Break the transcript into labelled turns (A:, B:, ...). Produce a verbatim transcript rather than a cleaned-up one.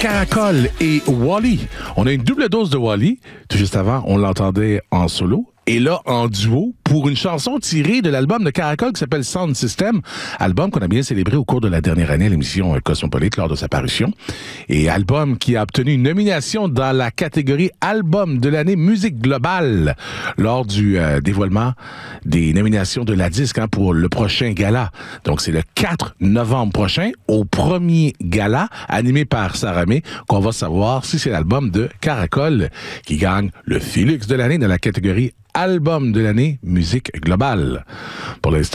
A: Caracol et Wally. On a une double dose de Wally. Tout juste avant, on l'entendait en solo. Et là, en duo, pour une chanson tirée de l'album de Caracol qui s'appelle Sound System, album qu'on a bien célébré au cours de la dernière année à l'émission Cosmopolite lors de sa parution. Et album qui a obtenu une nomination dans la catégorie Album de l'année musique globale lors du euh, dévoilement des nominations de la disque hein, pour le prochain gala. Donc, c'est le quatre novembre prochain, au premier gala, animé par Sarah May, qu'on va savoir si c'est l'album de Caracol qui gagne le Félix de l'année dans la catégorie Album de l'année musique globale. Pour l'instant,